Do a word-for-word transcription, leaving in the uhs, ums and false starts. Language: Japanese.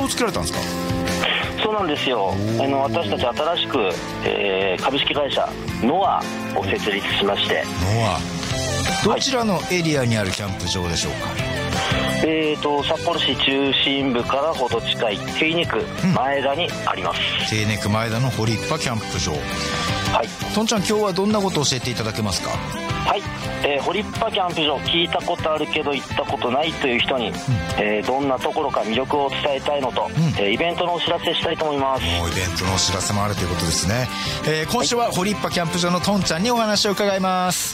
作られたんですか？ そうなんですよ。あの私たち新しく、えー、株式会社ノアを設立しまして。 ノア、どちらのエリアにあるキャンプ場でしょうか？ えーと札幌市中心部からほど近い手稲区前田にあります、 うん、手稲区前田のホリッパキャンプ場。 はい。 とんちゃん、今日はどんなことを教えていただけますか？ はい、えー、ホリッパキャンプ場聞いたことあるけど行ったことないという人に、うん、えー、どんなところか魅力を伝えたいのと、うん、えー、イベントのお知らせしたいと思います。 もうイベントのお知らせもあるということですね。えー、今週はホリッパキャンプ場のとんちゃんにお話を伺います。